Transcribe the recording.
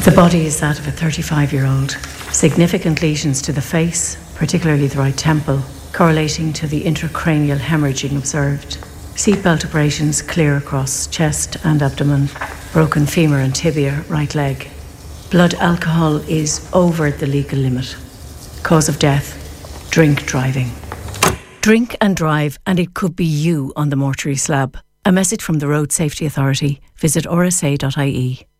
The body is that of a 35-year-old. Significant lesions to the face, particularly the right temple, correlating to the intracranial hemorrhaging observed. Seatbelt abrasions clear across chest and abdomen. Broken femur and tibia, right leg. Blood alcohol is over the legal limit. Cause of death, drink driving. Drink and drive, and it could be you on the mortuary slab. A message from the Road Safety Authority. Visit rsa.ie.